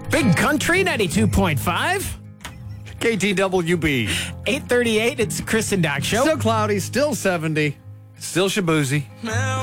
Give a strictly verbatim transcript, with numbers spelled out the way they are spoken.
Big Country ninety-two point five. K T W B. eight thirty-eight, it's Chris and Doc Show. Still cloudy, still seventy, still Shabuzi.